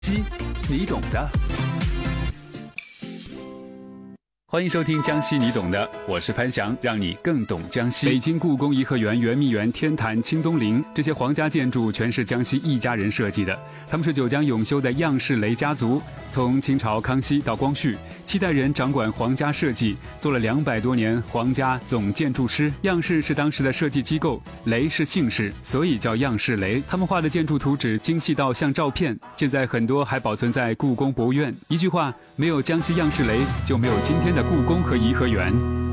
西，你懂的。欢迎收听江西你懂的，我是潘翔，让你更懂江西。北京故宫颐和园、圆明园、天坛、清东陵这些皇家建筑全是江西一家人设计的，他们是九江永修的样式雷家族，从清朝康熙到光绪，7代人掌管皇家设计，做了200多年皇家总建筑师。样式是当时的设计机构，雷是姓氏，所以叫样式雷。他们画的建筑图纸精细到像照片，现在很多还保存在故宫博物院。一句话，没有江西样式雷，就没有今天的故宫和颐和园。